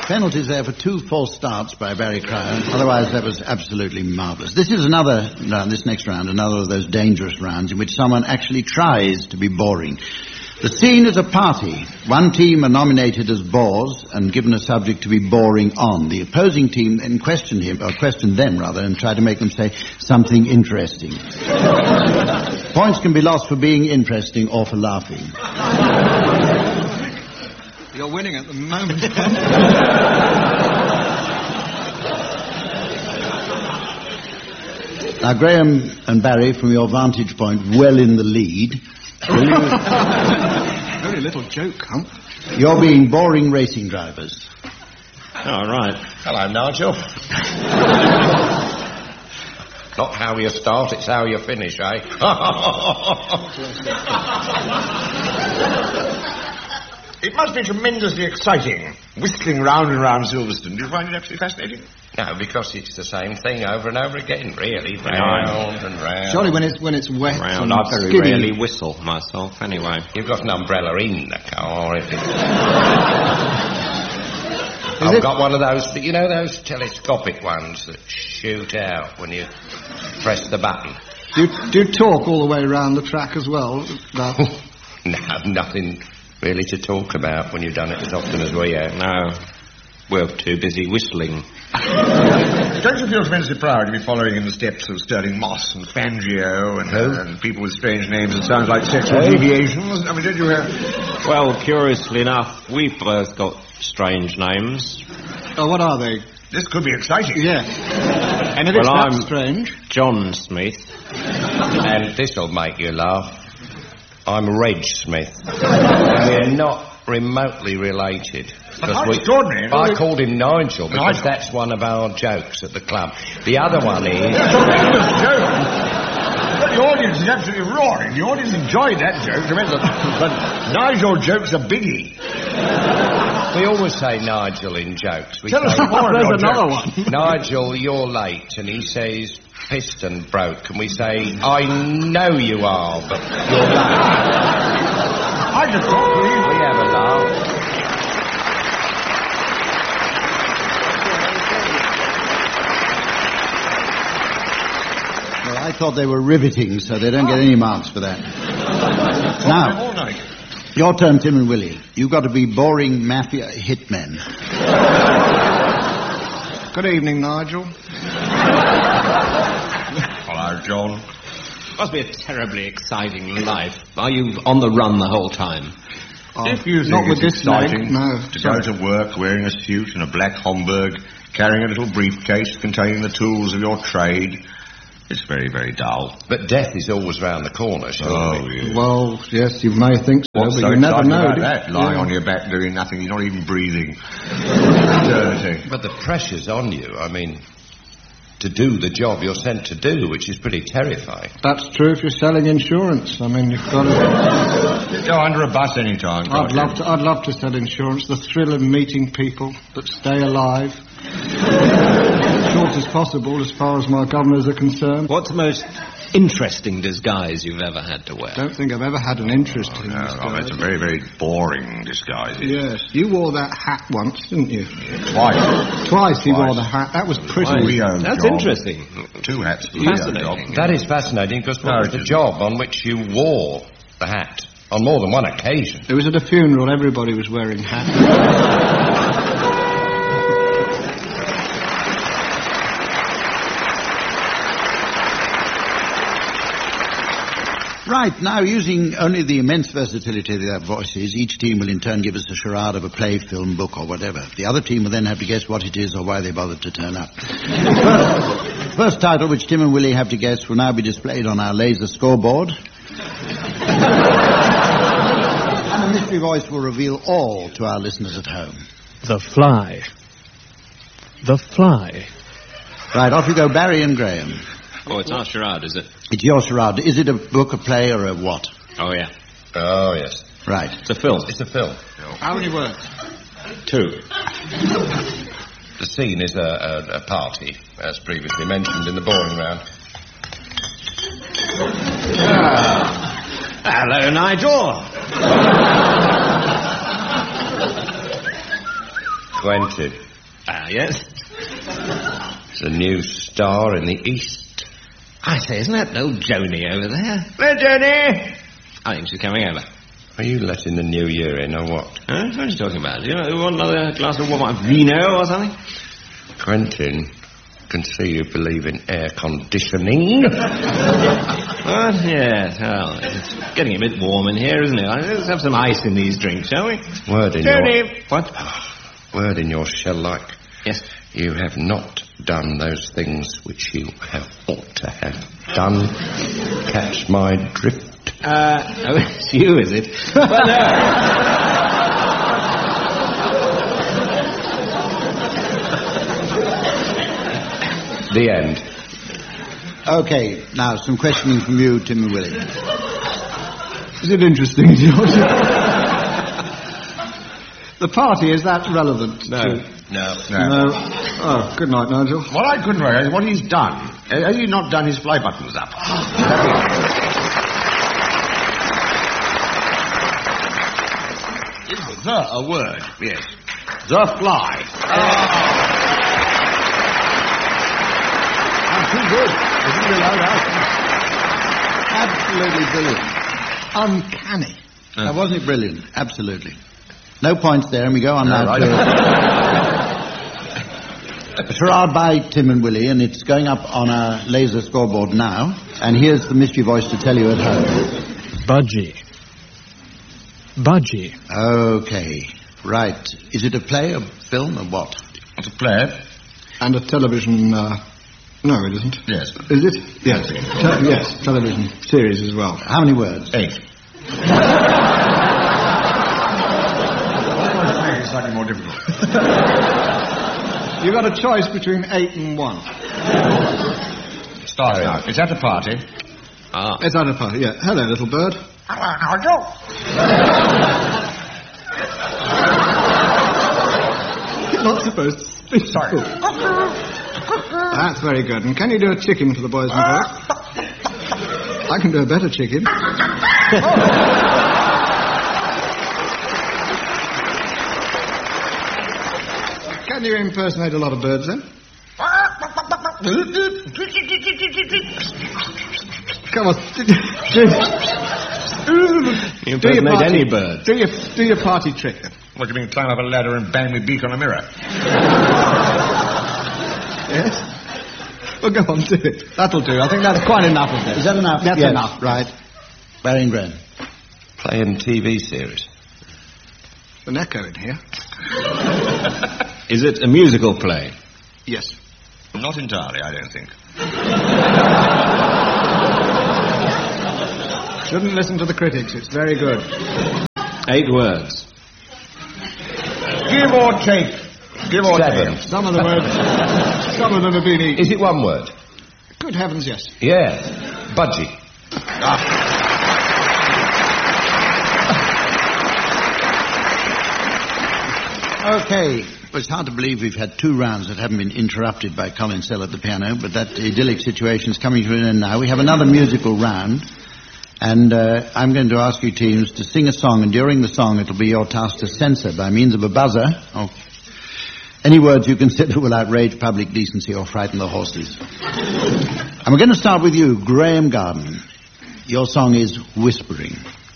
Penalties there for 2 false starts by Barry Cryer. Otherwise, that was absolutely marvellous. This is another round, this next round, another of those dangerous rounds in which someone actually tries to be boring. The scene is a party. One team are nominated as bores and given a subject to be boring on. The opposing team then question them, and try to make them say something interesting. Points can be lost for being interesting or for laughing. You're winning at the moment. Now, Graham and Barry, from your vantage point, well in the lead. Very little joke, Hump. You're being boring racing drivers. Oh, right. Hello, Nigel. Not how you start, it's how you finish, eh? It must be tremendously exciting, whistling round and round Silverstone. Do you find it absolutely fascinating? No, because it's the same thing over and over again, really. Round and round. Surely when it's wet Round. and I very skinny. rarely whistle myself, anyway. You've got an umbrella in the car, if it's... Is I've it- got one of those, you know, those telescopic ones that shoot out when you press the button. Do you talk all the way around the track as well? No, nothing really to talk about when you've done it as often as we have. No, we're too busy whistling. Don't you feel tremendously proud to be following in the steps of Stirling Moss and Fangio and people with strange names that sound like sexual deviations? I mean, don't you... Well, curiously enough, we've both got strange names. Oh, what are they? This could be exciting. Yes. And if it's Well, that I'm- strange... John Smith. And this'll make you laugh. I'm Reg Smith. We're not remotely related. How extraordinary. I called him Nigel because that's one of our jokes at the club. The other one is... Tremendous joke. Well, the audience is absolutely roaring. The audience enjoyed that joke tremendous. But Nigel jokes are biggie. We always say Nigel in jokes. We Tell us say, some more of There's your another jokes. one. Nigel, you're late. And he says, piston broke. And we say, I know you are, but you're late. I just thought, please. We have a laugh. Well, I thought they were riveting, so they don't get any marks for that. Now, All night. your turn, Tim and Willie. You've got to be boring mafia hitmen. Good evening, Nigel. Hello, John. Must be a terribly exciting life. Are you on the run the whole time? If you think Not with it's this exciting leg, no. to go to work wearing a suit and a black Homburg, carrying a little briefcase containing the tools of your trade, it's very, very dull. But death is always round the corner, surely. yeah. Well, yes, you may think so, What's but so you never exciting know. about do you? that? Lying Yeah. on your back doing nothing, you're not even breathing. Dirty. But the pressure's on you. I mean, to do the job you're sent to do, which is pretty terrifying. That's true if you're selling insurance. I mean, you've got to... Go under a bus any time. I'd love to sell insurance. The thrill of meeting people that stay alive. Short as possible, as far as my governors are concerned. What's the most interesting disguise you've ever had to wear? Don't think I've ever had an interesting No, disguise. it's a very, very boring disguise. Yes, you wore that hat once, didn't you? Twice. Twice you Twice. wore the hat. That was pretty. Leo That's job. interesting. 2 hats. Fascinating. That is fascinating because what was the job on which you wore the hat on more than one occasion? It was at a funeral. Everybody was wearing hats. Right, now, using only the immense versatility of their voices, each team will in turn give us a charade of a play, film, book, or whatever. The other team will then have to guess what it is or why they bothered to turn up. First title, which Tim and Willie have to guess, will now be displayed on our laser scoreboard. And a mystery voice will reveal all to our listeners at home. The Fly. The Fly. Right, off you go, Barry and Graham. Oh, it's our charade, is it? It's your charade. Is it a book, a play, or a what? Oh, yeah. Oh, yes. Right. It's a film. It's a film. How many words? 2. The scene is a party, as previously mentioned in the boring round. Hello, Nigel. Quentin. Ah, yes? It's a new star in the East. I say, isn't that old Joni over there? Where, Joni? I think she's coming over. Are you letting the new year in, or what? Huh? What are you talking about? You want another glass of warm vino or something? Quentin, I can see you believe in air conditioning. What? Yes, well, it's getting a bit warm in here, isn't it? Let's have some ice in these drinks, shall we? Word in Joni! What? Word in your shell-like. Yes. You have not done those things which you have ought to have done. Catch my drift. Oh, it's you, is it? Well, The end. Okay, now some questioning from you, Tim and Willie. Is it interesting, George? The party, is that relevant? No. No. Oh, good night, Nigel. What I couldn't work out is what he's done. Has he not done his fly buttons up? A word, yes. The fly. I'm too good. Isn't it allowed out? Absolutely brilliant. Uncanny. Now, wasn't it brilliant? Absolutely. No points there, and we go on now right. to a charade by Tim and Willie, and it's going up on our laser scoreboard now. And here's the mystery voice to tell you at home. Budgie. Budgie. Okay, right. Is it a play, a film, or what? It's a play. And a television, no, it isn't. Yes. Is it? Yes. Yes, television series as well. How many words? 8. It's slightly more difficult. You've got a choice between 8 and 1. Start now. It's at a party. Ah. It's at a party, yeah. Hello, little bird. Hello, Nigel. You're not supposed to speak. Sorry. That's very good. And can you do a chicken for the boys and girls? I can do a better chicken. Can you impersonate a lot of birds then? Come on. You impersonate any bird. Do your party trick then. What do you mean, climb up a ladder and bang my beak on a mirror? Yes? Well, go on, do it. That'll do. I think that's quite enough of this. Is that enough? That's Yes, enough. Right. Barry and Gren. Playing TV series. An echo in here. Is it a musical play? Yes. Not entirely, I don't think. Shouldn't listen to the critics. It's very good. 8 words. Give or take. Give or 7. take. Some of the words, some of them have been eaten. Is it one word? Good heavens, yes. Yeah. Budgie. Okay. Well, it's hard to believe we've had 2 rounds that haven't been interrupted by Colin Sell at the piano, but that idyllic situation is coming to an end now. We have another musical round, and I'm going to ask you teams to sing a song, and during the song it'll be your task to censor by means of a buzzer any words you consider will outrage public decency or frighten the horses. And we're going to start with you, Graham Garden. Your song is Whispering.